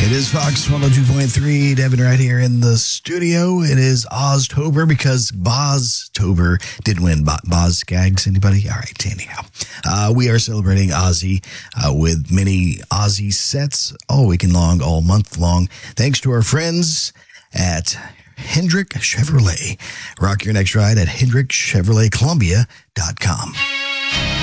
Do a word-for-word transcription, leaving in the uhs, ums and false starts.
It is Fox one oh two point three. Devin right here in the studio. It is Oztober because Boztober did win. Bo- Boz Skaggs, anybody? All right, anyhow. Uh, we are celebrating Ozzy uh, with many Ozzy sets all weekend long, all month long. Thanks to our friends at Hendrick Chevrolet. Rock your next ride at hendrick chevrolet columbia dot com.